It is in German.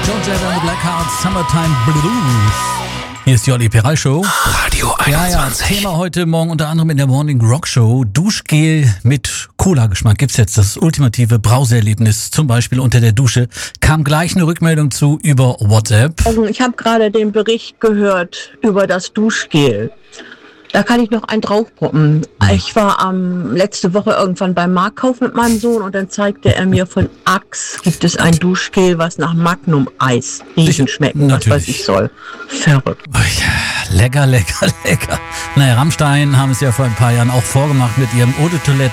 George Ezra und Black Hearts, Summertime Blues. Hier ist die Olli Peral Show. Radio 21. Thema heute Morgen unter anderem in der Morning Rock Show. Duschgel mit Cola-Geschmack. Gibt's jetzt das ultimative Brauseerlebnis, zum Beispiel unter der Dusche. Kam gleich eine Rückmeldung zu über WhatsApp. Also ich habe gerade den Bericht gehört über das Duschgel. Da kann ich noch einen draufpoppen. Ich war letzte Woche irgendwann beim Marktkauf mit meinem Sohn und dann zeigte er mir von Axe gibt es ein Duschgel, was nach Magnum-Eis riechen schmeckt. Was weiß ich soll. Verrückt. Oh ja, lecker, lecker, lecker. Naja, Rammstein haben es ja vor ein paar Jahren auch vorgemacht mit ihrem Eau de Toilette